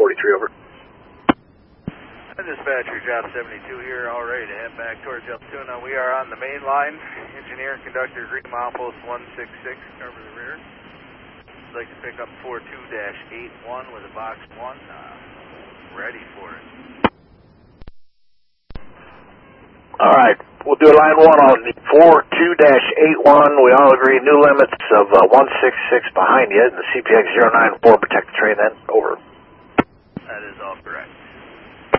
43, over. Dispatcher, job 72 here, all ready to head back towards Altoona. We are on the main line. Engineer and conductor, green milepost 166, cover the rear. I'd like to pick up 42-81 with a box 1, ready for it. All right, we'll do line 1 on the 42-81. We all agree new limits of 166 behind you, and the CPX 094, protect the train then, over. That is all correct.